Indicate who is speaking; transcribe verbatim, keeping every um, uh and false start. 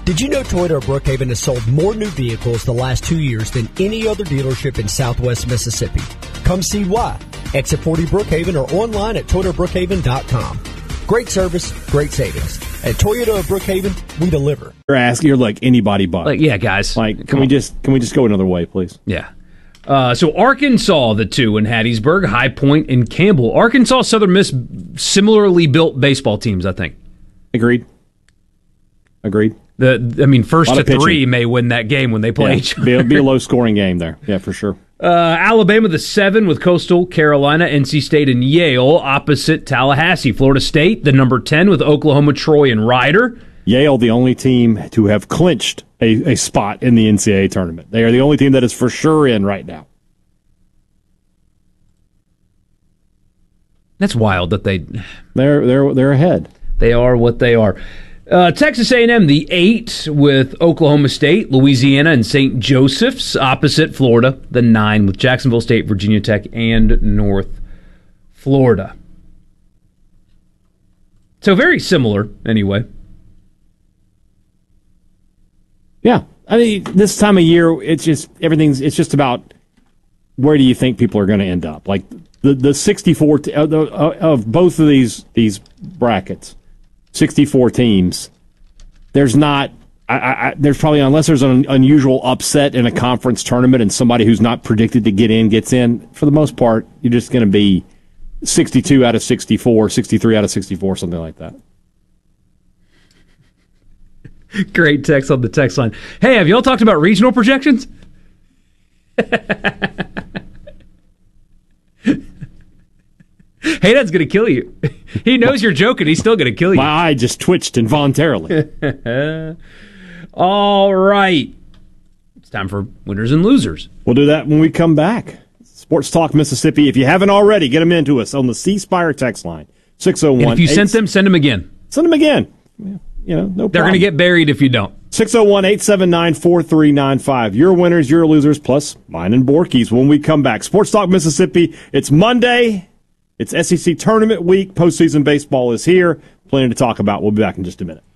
Speaker 1: Did you know Toyota of Brookhaven has sold more new vehicles the last two years than any other dealership in Southwest Mississippi? Come see why. Exit forty Brookhaven or online at toyota brookhaven dot com. Great service, great savings. At Toyota of Brookhaven, we deliver.
Speaker 2: You're asking, you're like anybody but.
Speaker 3: Like, yeah, guys.
Speaker 2: Like, can
Speaker 3: come
Speaker 2: we
Speaker 3: on.
Speaker 2: just can we just go another way, please?
Speaker 3: Yeah. Uh, so Arkansas, the two in Hattiesburg, High Point, and Campbell. Arkansas, Southern Miss, similarly built baseball teams, I think.
Speaker 2: Agreed. Agreed.
Speaker 3: The I mean, first to
Speaker 2: pitching.
Speaker 3: three may win that game when they play
Speaker 2: Yeah,
Speaker 3: each other.
Speaker 2: It'll be a low-scoring game there. Yeah, for sure.
Speaker 3: Uh, Alabama, the seven with Coastal Carolina, N C State, and Yale opposite Tallahassee. Florida State, the number ten with Oklahoma, Troy, and Rider.
Speaker 2: Yale, the only team to have clinched a, a spot in the N C double A tournament. They are the only team that is for sure in right now.
Speaker 3: That's wild that they
Speaker 2: They're they're they're ahead.
Speaker 3: they are what they are. Uh, Texas A and M, the eight with Oklahoma State, Louisiana, and Saint Joseph's opposite Florida, the nine with Jacksonville State, Virginia Tech, and North Florida. So very similar, anyway.
Speaker 2: Yeah, I mean, this time of year, it's just everything's. It's just about where do you think people are going to end up? Like the the sixty-four t- uh, the, uh, of both of these these brackets, sixty-four teams. There's not. I, I, there's probably, unless there's an unusual upset in a conference tournament and somebody who's not predicted to get in gets in. For the most part, you're just going to be sixty-two out of sixty-four, sixty-three out of sixty-four, something like that.
Speaker 3: Great text on the text line. Hey, have y'all talked about regional projections? Hey, that's going to kill you. He knows you're joking. He's still going to kill you.
Speaker 2: My eye just twitched involuntarily.
Speaker 3: All right. It's time for winners and losers.
Speaker 2: We'll do that when we come back. Sports Talk Mississippi. If you haven't already, get them into us on the C Spire text line. six oh one.
Speaker 3: And if you sent them, send them again.
Speaker 2: Send them again. You know, no problem.
Speaker 3: They're going to get buried if you don't.
Speaker 2: six oh one, eight seven nine, four three nine five. Your winners, your losers, plus mine and Borky's when we come back. Sports Talk Mississippi. It's Monday. It's S E C Tournament Week. Postseason baseball is here. Plenty to talk about. We'll be back in just a minute.